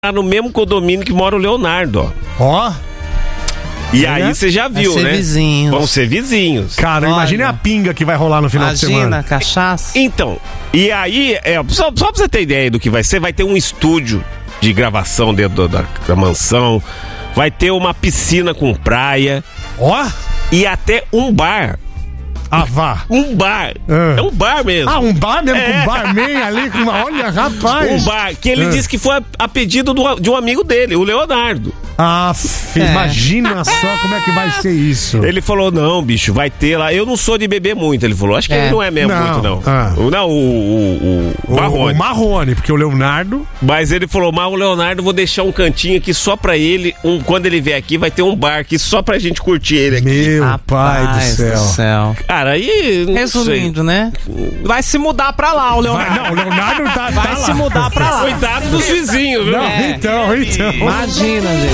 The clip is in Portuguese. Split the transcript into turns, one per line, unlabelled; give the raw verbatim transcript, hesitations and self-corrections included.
no mesmo condomínio que mora o Leonardo, ó.
Ó.
E aí você já viu,
vai ser
né?
Vizinhos.
Vão ser vizinhos.
Cara,
Olha.
imagine a pinga que vai rolar no final
Imagina,
de semana.
cachaça.
Então, e aí, é, só, só pra você ter ideia do que vai ser, vai ter um estúdio de gravação dentro da, da mansão, vai ter uma piscina com praia
Ó.
e até um bar.
Ah, vá.
Um bar.
Ah.
É um bar mesmo.
Ah, um bar mesmo,
É.
com um barman ali, com uma... Olha, rapaz.
Um bar, que ele
Ah.
disse que foi a, a pedido do- de um amigo dele, o Leonardo.
Ah, f...
É.
imagina só como é que vai ser isso.
Ele falou, não, bicho, vai ter lá. Eu não sou de beber muito, ele falou. Acho que
É.
ele não é mesmo
Não.
muito, não.
Ah.
O- Não, o, o, o
O-
Marrone.
O Marrone, porque o Leonardo...
Mas ele falou, mas o Leonardo, vou deixar um cantinho aqui só pra ele. Um, quando ele vier aqui, vai ter um bar aqui só pra gente curtir ele aqui.
Meu pai do
Rapaz
céu.
céu.
Cara, aí... não
Resumindo, né? Vai se mudar pra lá, o
Vai,
Leonardo.
não, o Leonardo tá,
Vai
tá
se
lá.
mudar pra lá.
sei. Cuidado dos vizinhos, viu?
Não,
É.
então, então.
Imagina, gente.